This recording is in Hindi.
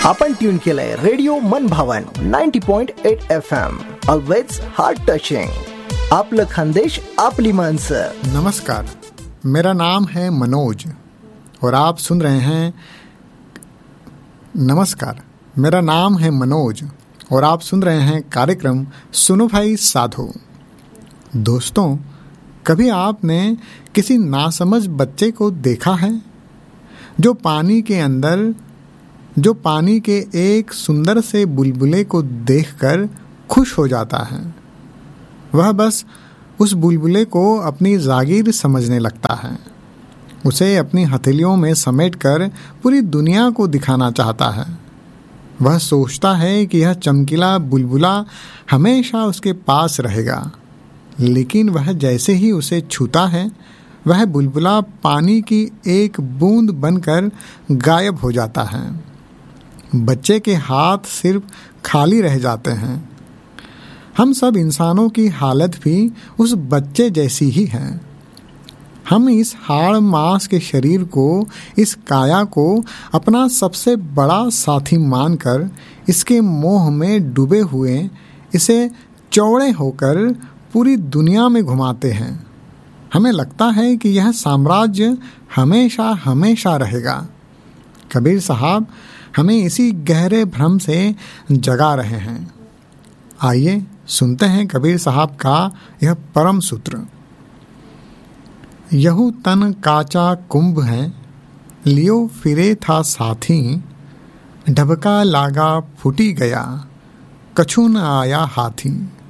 आपण ट्यून केलंय रेडिओ मनभावन 90.8 FM. Always heart touching. आपलं खानदेश आपली माणसं. नमस्कार, मेरा नाम है मनोज और आप सुन रहे हैं कार्यक्रम सुनो भाई साधो. दोस्तों, कभी आपने किसी नासमझ बच्चे को देखा है जो पानी के एक सुंदर से बुलबुले को देखकर खुश हो जाता है? वह बस उस बुलबुले को अपनी जागीर समझने लगता है. उसे अपनी हथेलियों में समेटकर पूरी दुनिया को दिखाना चाहता है. वह सोचता है कि यह चमकीला बुलबुला हमेशा उसके पास रहेगा, लेकिन वह जैसे ही उसे छूता है, वह बुलबुला पानी की एक बूंद बनकर गायब हो जाता है. बच्चे के हाथ सिर्फ खाली रह जाते हैं. हम सब इंसानों की हालत भी उस बच्चे जैसी ही है. हम इस हाड़ मांस के शरीर को, इस काया को अपना सबसे बड़ा साथी मानकर इसके मोह में डूबे हुए इसे चौड़े होकर पूरी दुनिया में घुमाते हैं. हमें लगता है कि यह साम्राज्य हमेशा हमेशा रहेगा. कबीर साहब हमें इसी गहरे भ्रम से जगा रहे हैं. आइए सुनते हैं कबीर साहब का यह परम सूत्र. यहू तन काचा कुंभ है, लियो फिरे था साथी, ढबका लागा फूटी गया, कछु न आया हाथी.